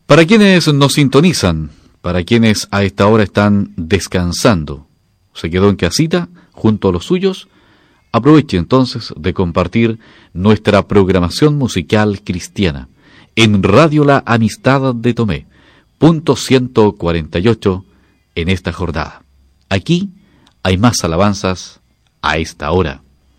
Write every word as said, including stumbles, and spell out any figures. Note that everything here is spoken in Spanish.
Para quienes nos sintonizan, para quienes a esta hora están descansando, se quedó en casita junto a los suyos, aproveche entonces de compartir nuestra programación musical cristiana en Radio La Amistad de Tomé, punto ciento cuarenta y ocho en esta jornada. Aquí hay más alabanzas a esta hora.